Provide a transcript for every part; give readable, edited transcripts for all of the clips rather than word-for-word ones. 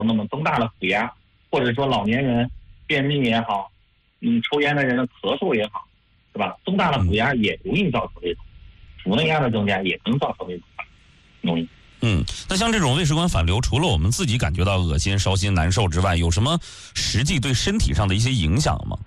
那么增大了腹压，或者说老年人便秘也好，抽烟的人的咳嗽也好，是吧？增大了腹压也容易造成这种腹内压的增加，也能造成这种脓痈。 那像这种胃食管反流，除了我们自己感觉到恶心、烧心、难受之外，有什么实际对身体上的一些影响吗？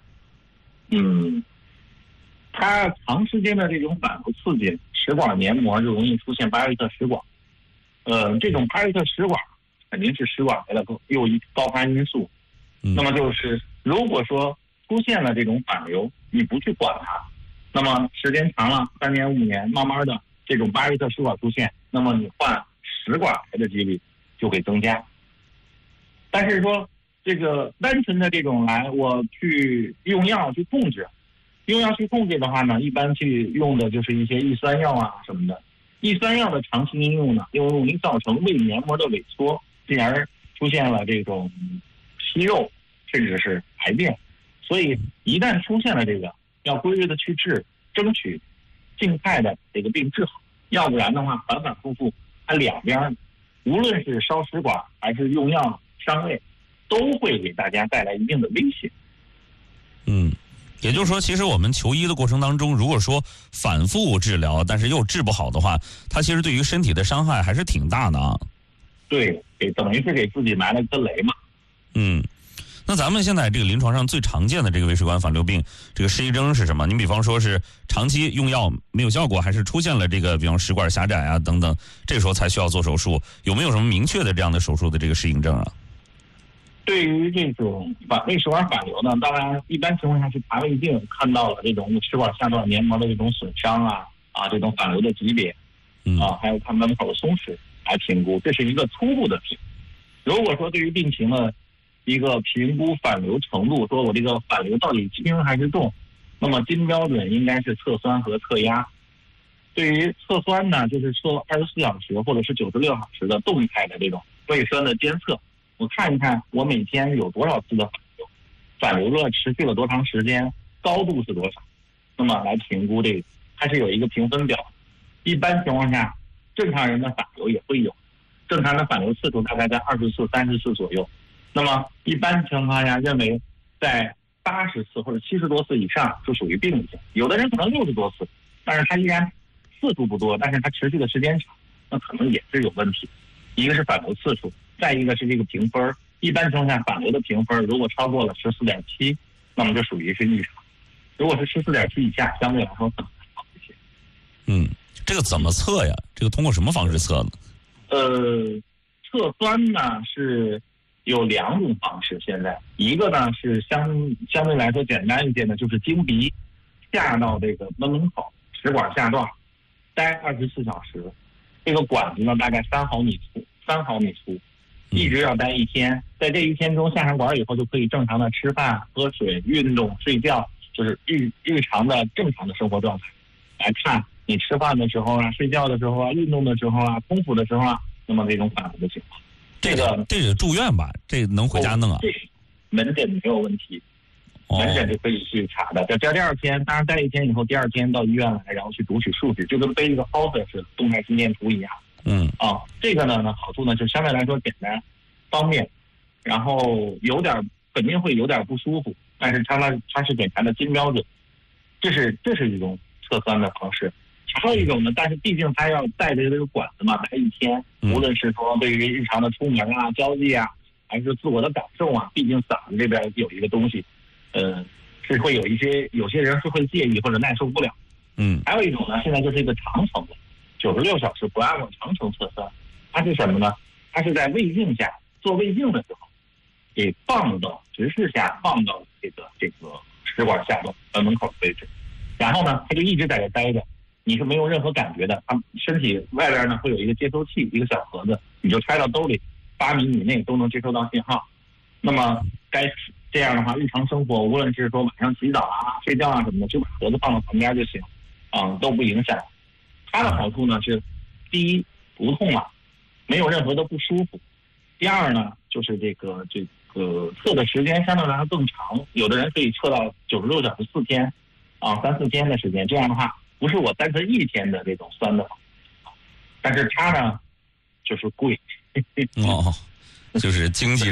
它长时间的这种反复刺激，食管黏膜就容易出现巴瑞特食管。这种巴瑞特食管肯定是食管癌的又一高发因素。那么就是如果说出现了这种反流，你不去管它，那么时间长了，3年5年，慢慢的这种巴瑞特食管出现，那么你患食管癌的几率就会增加。但是说这个单纯的这种癌，我去用药去控制，的话呢，一般去用的就是一些抑酸药啊什么的。抑酸药的长期应用呢，又容易造成胃黏膜的萎缩，进而出现了这种息肉，甚至是癌变。所以一旦出现了这个，要规律的去治，争取尽快的这个病治好，要不然的话反反复复，它两边无论是烧食管还是用药伤胃，都会给大家带来一定的危险。 也就是说，其实我们求医的过程当中，如果说反复治疗，但是又治不好的话，它其实对于身体的伤害还是挺大的啊。 对，等于是给自己埋了个雷嘛。 那咱们现在这个临床上最常见的这个胃食管反流病，这个失忆症是什么？你比方说是长期用药没有效果，还是出现了这个比方食管狭窄啊等等，这时候才需要做手术？有没有什么明确的这样的手术的这个适应症啊？ 对于这种胃食管反流呢，当然一般情况下去查胃镜，看到了这种食管下段黏膜的这种损伤这种反流的级别还有看门口的松弛来评估，这是一个初步的评估。如果说对于病情的一个评估反流程度，说我这个反流到底轻还是重，那么金标准应该是测酸和测压。对于测酸呢，就是测24小时或者是96小时的动态的这种胃酸的监测，我看一看我每天有多少次的反流了持续了多长时间，高度是多少，那么来评估这个，它是有一个评分表。一般情况下，正常人的反流也会有，正常的反流次数大概在20次、30次左右。那么一般情况下认为在80次或者70多次以上就属于病理性，有的人可能60多次，但是他依然次数不多，但是他持续的时间长，那可能也是有问题。一个是反流次数，再一个是这个评分。一般情况下反流的评分如果超过了14.7，那么就属于是异常。如果是14.7以下，相对来说可能好一些。 这个怎么测呀？这个通过什么方式测呢？ 测酸呢是有2种方式。现在一个呢是相对来说简单一些的，就是经鼻下到这个门口食管下段待24小时，这个管子呢大概3毫米粗，一直要待1天。在这1天中下上管以后，就可以正常的吃饭、喝水、运动、睡觉，就是日常的正常的生活状态来看你吃饭的时候睡觉的时候运动的时候空腹的时候那么这种反复的情况。这个住院吧，这能回家弄啊？ 门诊没有问题，门诊就可以去查的。第二天，当然待1天以后，第2天到医院来，然后去读取数据，就跟背一个 Holter 似的，动态心电图一样。这个呢好处呢就相对来说简单方便，然后肯定会有点不舒服，但是它是检查的金标准，这是一种测酸的方式。还有一种呢，但是毕竟它要带着这个管子嘛，待1天，无论是说对于日常的出门交际还是自我的感受毕竟嗓子这边有一个东西，是会有些人是会介意或者耐受不了。还有一种呢，现在就是一个长程的96小时Bravo长程测酸，它是什么呢？它是在胃镜下做胃镜的时候，给放到直视下放到这个食管下端门口的位置，然后呢，它就一直在这待着。你是没有任何感觉的，它身体外边呢会有一个接收器，一个小盒子，你就揣到兜里，8米以内都能接收到信号。那么这样的话，日常生活无论是说晚上洗澡睡觉什么的，就把盒子放到旁边就行，都不影响。它的好处呢是，第一不痛没有任何的不舒服；第二呢就是这个测的时间相对来说更长，有的人可以测到96小时4天，3、4天的时间，这样的话。不是我单纯1天的这种酸的，但是它呢，就是贵。 就是经济